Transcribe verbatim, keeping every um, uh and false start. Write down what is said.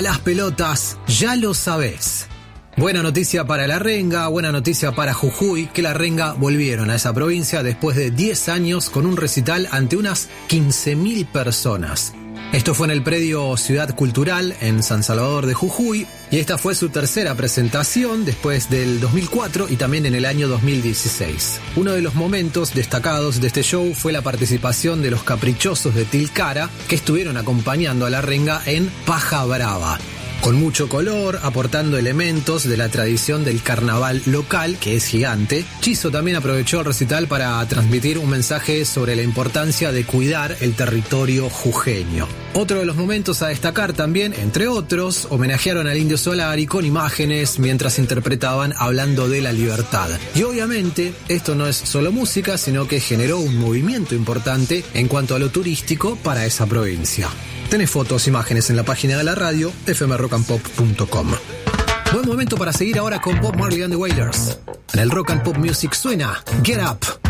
las pelotas, ya lo sabés. Buena noticia para La Renga, buena noticia para Jujuy, que La Renga volvieron a esa provincia después de diez años con un recital ante unas quince mil personas. Esto fue en el predio Ciudad Cultural en San Salvador de Jujuy y esta fue su tercera presentación después del dos mil cuatro y también en el año dos mil dieciséis. Uno de los momentos destacados de este show fue la participación de los Caprichosos de Tilcara, que estuvieron acompañando a La Renga en Paja Brava. Con mucho color, aportando elementos de la tradición del carnaval local, que es gigante, Chizo también aprovechó el recital para transmitir un mensaje sobre la importancia de cuidar el territorio jujeño. Otro de los momentos a destacar también, entre otros, homenajearon al Indio Solari con imágenes mientras interpretaban Hablando de la Libertad. Y obviamente, esto no es solo música, sino que generó un movimiento importante en cuanto a lo turístico para esa provincia. Tenés fotos, imágenes en la página de la radio, f m rock and pop punto com. Buen momento para seguir ahora con Bob Marley and the Wailers. En el Rock and Pop Music suena Get Up.